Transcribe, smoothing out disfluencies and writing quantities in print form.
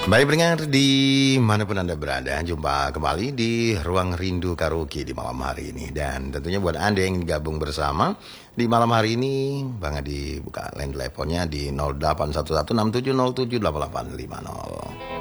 Baik pendengar dimanapun Anda berada, jumpa kembali di Ruang Rindu Karaoke di malam hari ini. Dan tentunya buat Anda yang gabung bersama di malam hari ini, Bang Adi buka line teleponnya di 081167078850.